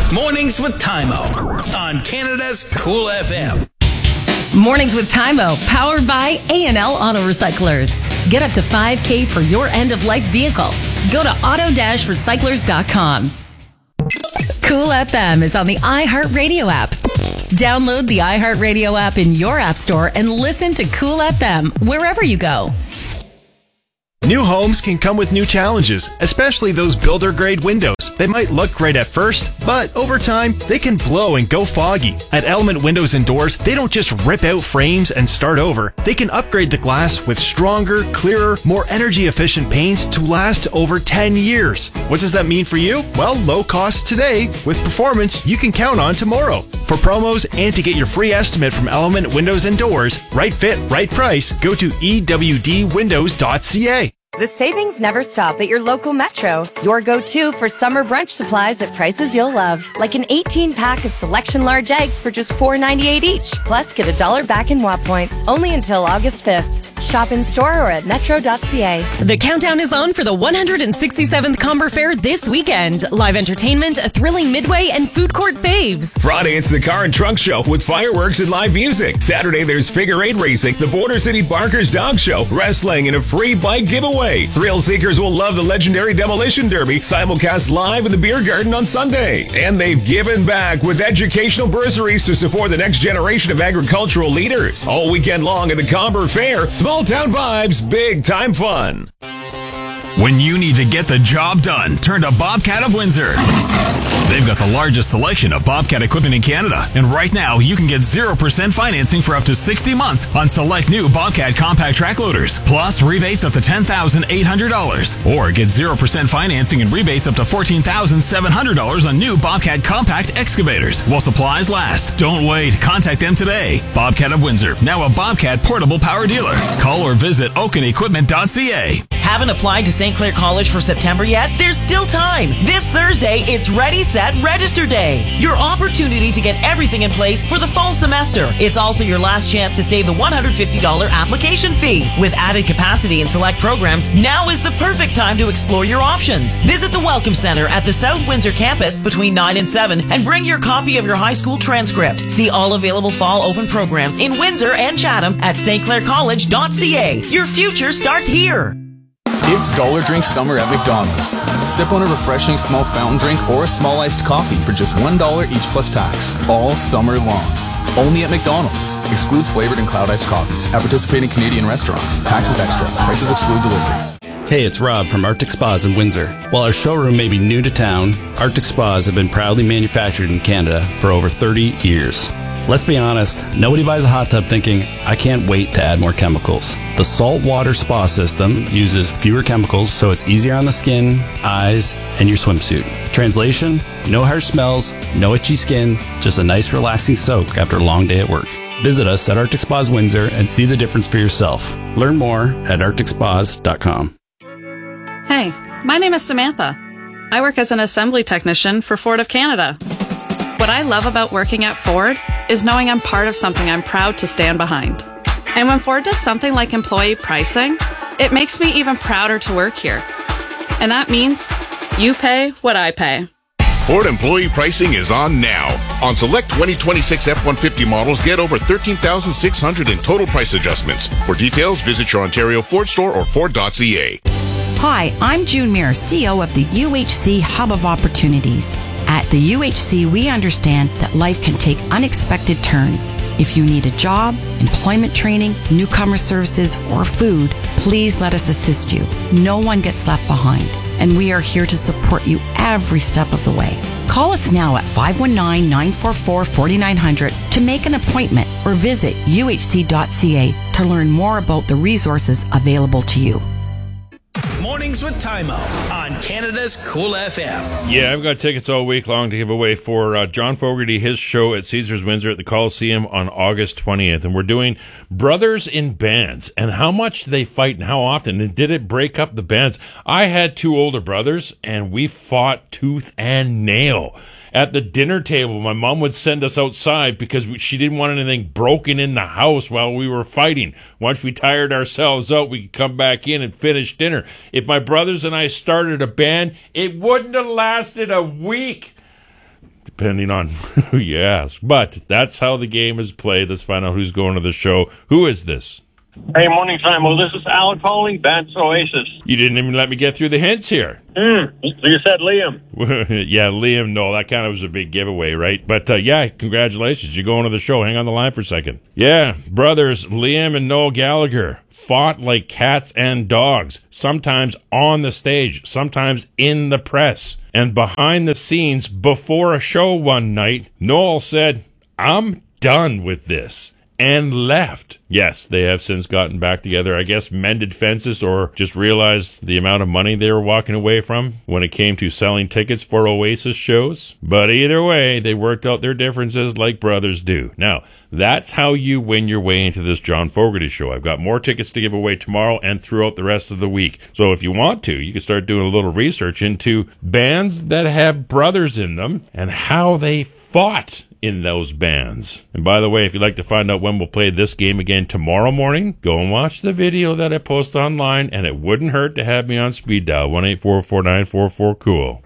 Mornings with Tymo on Canada's Cool FM. Mornings with Tymo, powered by A&L Auto Recyclers. Get up to $5,000 for your end-of-life vehicle. Go to auto-recyclers.com. Cool FM is on the iHeartRadio app. Download the iHeartRadio app in your app store and listen to Cool FM wherever you go. New homes can come with new challenges, especially those builder-grade windows. They might look great at first, but over time, they can blow and go foggy. At Element Windows and Doors, they don't just rip out frames and start over. They can upgrade the glass with stronger, clearer, more energy-efficient paints to last over 10 years. What does that mean for you? Well, low cost today with performance you can count on tomorrow. For promos and to get your free estimate from Element Windows and Doors, right fit, right price, go to ewdwindows.ca. The savings never stop at your local Metro. Your go-to for summer brunch supplies at prices you'll love. Like an 18-pack of Selection large eggs for just $4.98 each. Plus, get $1 back in WAP points. Only until August 5th. Shop in store or at metro.ca. The countdown is on for the 167th Comber Fair this weekend. Live entertainment, a thrilling midway, and food court faves. Friday, it's the Car and Trunk Show with fireworks and live music. Saturday, there's figure eight racing, the Border City Barkers Dog Show, wrestling, and a free bike giveaway. Thrill seekers will love the legendary Demolition Derby, simulcast live in the Beer Garden on Sunday. And they've given back with educational bursaries to support the next generation of agricultural leaders. All weekend long at the Comber Fair, small town vibes, big time fun. When you need to get the job done, turn to Bobcat of Windsor. They've got the largest selection of Bobcat equipment in Canada. And right now, you can get 0% financing for up to 60 months on select new Bobcat compact track loaders. Plus, rebates up to $10,800. Or get 0% financing and rebates up to $14,700 on new Bobcat compact excavators while supplies last. Don't wait. Contact them today. Bobcat of Windsor, now a Bobcat portable power dealer. Call or visit oakenequipment.ca. Haven't applied to St. Clair College for September yet? There's still time. This Thursday, it's Ready, Set, Register Day. Your opportunity to get everything in place for the fall semester. It's also your last chance to save the $150 application fee. With added capacity in select programs, now is the perfect time to explore your options. Visit the Welcome Center at the South Windsor campus between 9 and 7 and bring your copy of your high school transcript. See all available fall open programs in Windsor and Chatham at stclaircollege.ca. Your future starts here. It's Dollar Drink Summer at McDonald's. Sip on a refreshing small fountain drink or a small iced coffee for just $1 each plus tax, all summer long. Only at McDonald's. Excludes flavored and cloud iced coffees at participating Canadian restaurants. Taxes extra. Prices exclude delivery. Hey, it's Rob from Arctic Spas in Windsor. While our showroom may be new to town, Arctic Spas have been proudly manufactured in Canada for over 30 years. Let's be honest, nobody buys a hot tub thinking, I can't wait to add more chemicals. The saltwater spa system uses fewer chemicals, so it's easier on the skin, eyes, and your swimsuit. Translation, no harsh smells, no itchy skin, just a nice relaxing soak after a long day at work. Visit us at Arctic Spas Windsor and see the difference for yourself. Learn more at arcticspas.com. Hey, my name is Samantha. I work as an assembly technician for Ford of Canada. What I love about working at Ford is knowing I'm part of something I'm proud to stand behind. And when Ford does something like employee pricing, it makes me even prouder to work here. And that means you pay what I pay. Ford employee pricing is on now. On select 2026 F-150 models, get over $13,600 in total price adjustments. For details, visit your Ontario Ford store or Ford.ca. Hi, I'm June Muir, CEO of the UHC Hub of Opportunities. At the UHC, we understand that life can take unexpected turns. If you need a job, employment training, newcomer services, or food, please let us assist you. No one gets left behind, and we are here to support you every step of the way. Call us now at 519-944-4900 to make an appointment or visit uhc.ca to learn more about the resources available to you. Mornings with Tymo on Canada's Cool FM. Yeah, I've got tickets all week long to give away for John Fogerty, his show at Caesars Windsor at the Coliseum on August 20th. And we're doing Brothers in Bands and how much they fight and how often. And did it break up the bands? I had two older brothers and we fought tooth and nail. At the dinner table, my mom would send us outside because she didn't want anything broken in the house while we were fighting. Once we tired ourselves out, we could come back in and finish dinner. If my brothers and I started a band, it wouldn't have lasted a week. depending on who you ask. But that's how the game is played. Let's find out who's going to the show. Who is this? Hey, morning time. Well, this is Al calling, Bats Oasis. You didn't even let me get through the hints here. You said Liam. Yeah, Liam, no, that kind of was a big giveaway, right? But yeah, congratulations. You're going to the show. Hang on the line for a second. Yeah, brothers Liam and Noel Gallagher fought like cats and dogs, sometimes on the stage, sometimes in the press. And behind the scenes, before a show one night, Noel said, "I'm done with this," and left. Yes, they have since gotten back together, I guess mended fences or just realized the amount of money they were walking away from when it came to selling tickets for Oasis shows. But either way, they worked out their differences like brothers do. Now, that's how you win your way into this John Fogerty show. I've got more tickets to give away tomorrow and throughout the rest of the week. So if you want to, you can start doing a little research into bands that have brothers in them and how they fought in those bands. And by the way, if you'd like to find out when we'll play this game again tomorrow morning, go and watch the video that I post online, and it wouldn't hurt to have me on speed dial 1-844-944-COOL.